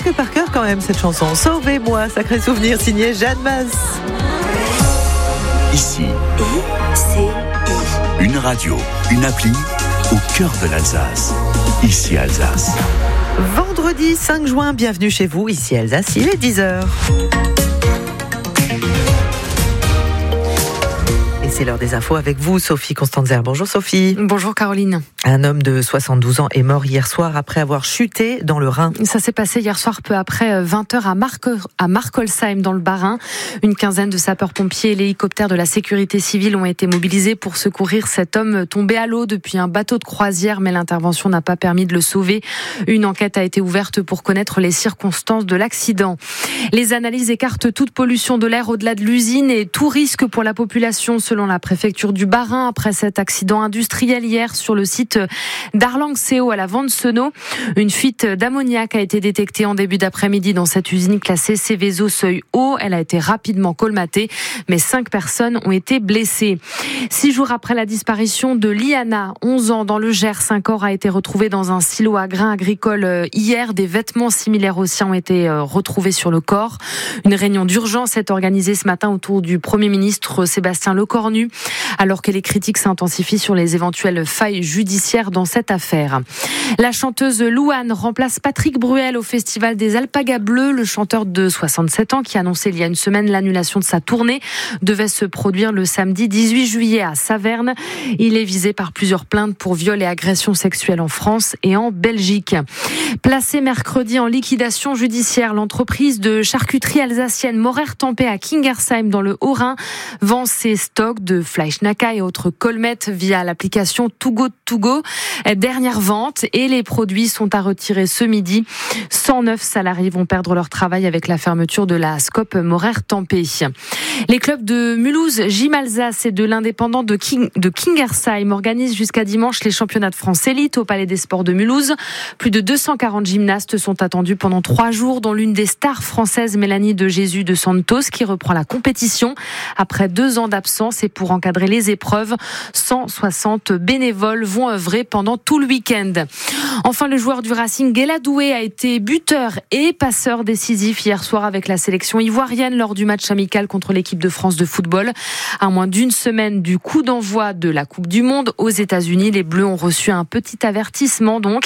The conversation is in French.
presque par cœur quand même cette chanson. Sauvez-moi, sacré souvenir signé Jeanne Masse. Ici, une radio, une appli au cœur de l'Alsace. Ici Alsace. Vendredi 5 juin, bienvenue chez vous, ici Alsace, il est 10h. C'est l'heure des infos avec vous, Sophie Constanzer. Bonjour Sophie. Bonjour Caroline. Un homme de 72 ans est mort hier soir après avoir chuté dans le Rhin. Ça s'est passé hier soir peu après 20h à Markolsheim dans le Bas-Rhin. Une quinzaine de sapeurs-pompiers et l'hélicoptère de la sécurité civile ont été mobilisés pour secourir cet homme tombé à l'eau depuis un bateau de croisière, mais l'intervention n'a pas permis de le sauver. Une enquête a été ouverte pour connaître les circonstances de l'accident. Les analyses écartent toute pollution de l'air au-delà de l'usine et tout risque pour la population selon la préfecture du Bas-Rhin après cet accident industriel hier sur le site d'Arlanxeo à la Vente-Seno. Une fuite d'ammoniac a été détectée en début d'après-midi dans cette usine classée Seveso seuil haut. Elle a été rapidement colmatée, mais 5 personnes ont été blessées. 6 jours après la disparition de Liana, 11 ans, dans le Gers, un corps a été retrouvé dans un silo à grains agricoles hier. Des vêtements similaires aux siens ont été retrouvés sur le corps. Une réunion d'urgence est organisée ce matin autour du Premier ministre Sébastien Lecornu, alors que les critiques s'intensifient sur les éventuelles failles judiciaires dans cette affaire. La chanteuse Louane remplace Patrick Bruel au Festival des Alpagas Bleus. Le chanteur de 67 ans, qui a annoncé il y a une semaine l'annulation de sa tournée, devait se produire le samedi 18 juillet à Saverne. Il est visé par plusieurs plaintes pour viol et agression sexuelle en France et en Belgique. Placée mercredi en liquidation judiciaire, l'entreprise de charcuterie alsacienne Morer-Tempé à Kingersheim dans le Haut-Rhin vend ses stocks de Fleischnacka et autres colmettes via l'application Too Good To Go. Dernière vente et les produits sont à retirer ce midi. 109 salariés vont perdre leur travail avec la fermeture de la Scope Morer-Tempé. Les clubs de Mulhouse, Gym Alsace et de l'Indépendant de Kingersheim organisent jusqu'à dimanche les championnats de France élite au Palais des Sports de Mulhouse. Plus de 240 gymnastes sont attendus pendant 3 jours, dont l'une des stars françaises, Mélanie de Jésus de Santos, qui reprend la compétition après 2 ans d'absence. Et pour encadrer les épreuves, 160 bénévoles vont œuvrer pendant tout le week-end. Enfin, le joueur du Racing, Guéla Doué, a été buteur et passeur décisif hier soir avec la sélection ivoirienne lors du match amical contre l'équipe de France de football. À moins d'une semaine du coup d'envoi de la Coupe du Monde aux États-Unis, les Bleus ont reçu un petit avertissement donc.